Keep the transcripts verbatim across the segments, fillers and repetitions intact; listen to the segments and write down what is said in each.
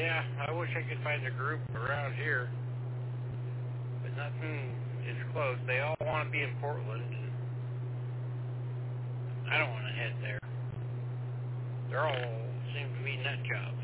Yeah, I wish I could find a group around here, but nothing is close. They all want to be in Portland, and I don't want to head there. They're all seem to be nut jobs.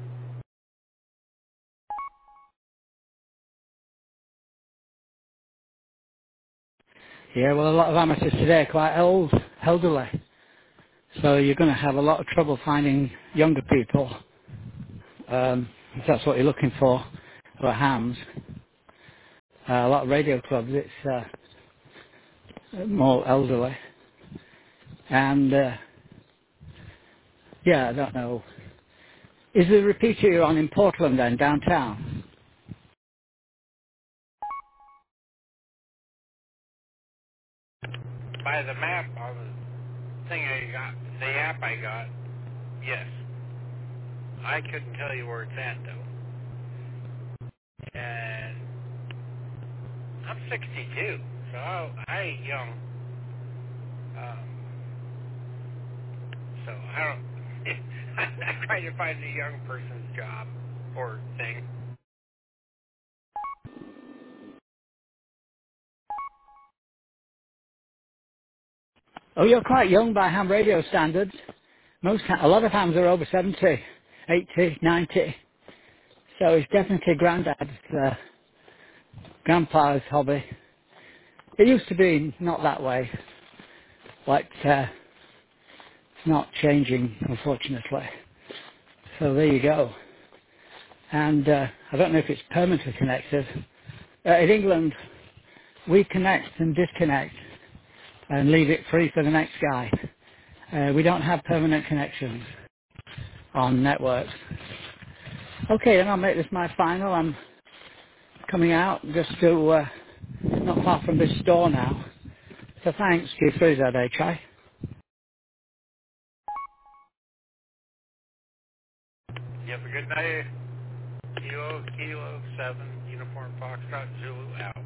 Yeah, well, a lot of amateurs today are quite old, elderly. So you're going to have a lot of trouble finding younger people, um, if that's what you're looking for, or hams. Uh, a lot of radio clubs, it's uh, more elderly. And, uh, yeah, I don't know. Is the repeater you're on in Portland then, downtown? By the map on the thing I got, the app I got, yes. I couldn't tell you where it's at though. And I'm sixty-two, so I, I ain't young. Um, so I don't. I'm trying to find a young person's job or thing. Oh, you're quite young by ham radio standards. Most, ha- a lot of hams are over seventy, eighty, ninety. So it's definitely granddad's, uh, grandpa's hobby. It used to be not that way, but uh, it's not changing, unfortunately. So there you go. And uh, I don't know if it's permanently connected. Uh, in England, we connect and disconnect and leave it free for the next guy. Uh, we don't have permanent connections on networks. Okay, then I'll make this my final. I'm coming out just to uh, not far from this store now. So thanks, Q three Z H I. You have a good night. Kilo, Kilo, seven, Uniform Foxtrot, Zulu out.